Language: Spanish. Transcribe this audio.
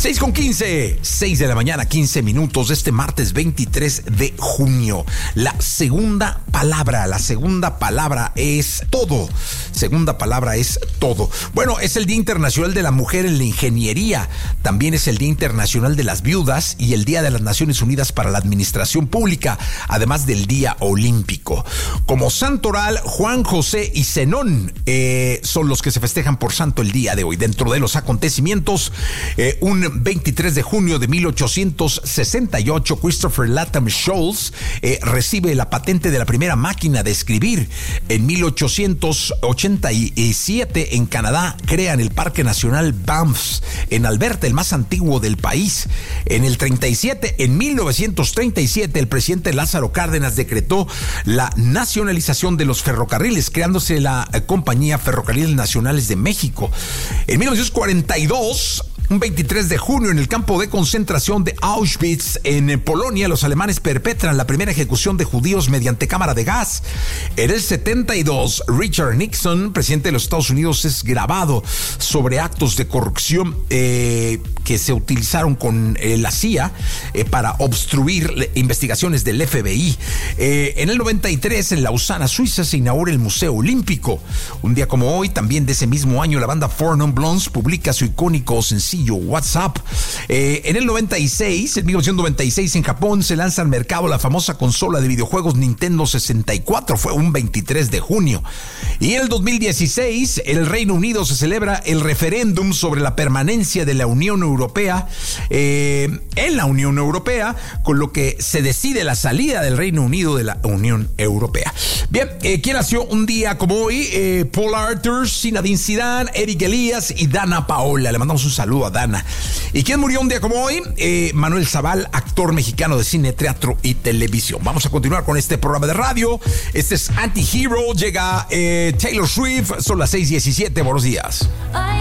6:15, 6 de la mañana, 15 minutos de este martes 23 de junio. La segunda palabra es todo. Segunda palabra es todo. Bueno, es el Día Internacional de la Mujer en la Ingeniería. También es el Día Internacional de las Viudas y el Día de las Naciones Unidas para la Administración Pública, además del Día Olímpico. Como santoral, Juan, José y Zenón son los que se festejan por santo el día de hoy. Dentro de los acontecimientos, un 23 de junio de 1868, Christopher Latham Scholes recibe la patente de la primera máquina de escribir. En 1887, en Canadá, crean el Parque Nacional Banff, en Alberta, el más antiguo del país. En el 1937, el presidente Lázaro Cárdenas decretó la nacionalización de los ferrocarriles, creándose la Compañía Ferrocarriles Nacionales de México. En 1942, un 23 de junio, en el campo de concentración de Auschwitz, en Polonia, los alemanes perpetran la primera ejecución de judíos mediante cámara de gas. En el 72, Richard Nixon, presidente de los Estados Unidos, es grabado sobre actos de corrupción que se utilizaron con la CIA para obstruir investigaciones del FBI. En el 93, en Lausana, Suiza, se inaugura el Museo Olímpico. Un día como hoy, también de ese mismo año, la banda Four Non Blondes publica su icónico sencillo WhatsApp. En el 1996, en Japón se lanza al mercado la famosa consola de videojuegos Nintendo 64. Fue un 23 de junio. Y en el 2016, en el Reino Unido se celebra el referéndum sobre la permanencia de la Unión Europea, en la Unión Europea, con lo que se decide la salida del Reino Unido de la Unión Europea. Bien, ¿quién nació un día como hoy? Paul Arthur, Zinedine Zidane, Eric Elías y Dana Paola. Le mandamos un saludo a Dana. ¿Y quién murió un día como hoy? Manuel Zabal, actor mexicano de cine, teatro y televisión. Vamos a continuar con este programa de radio. Este es Anti-Hero. Llega Taylor Swift. Son las 6:17. Buenos días.